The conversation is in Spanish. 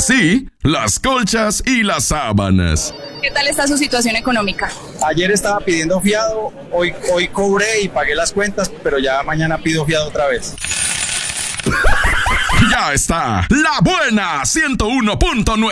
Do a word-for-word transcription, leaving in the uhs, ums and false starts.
así las colchas y las sábanas. ¿Qué tal está su situación económica? Ayer estaba pidiendo fiado, hoy, hoy cobré y pagué las cuentas, pero ya mañana pido fiado otra vez. Ya está, La Buena ciento uno punto nueve.